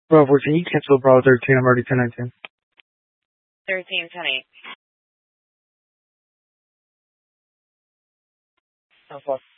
Bravo 14, you cancel Bravo 13, I'm already 1019. 13, 10-8. Alpha.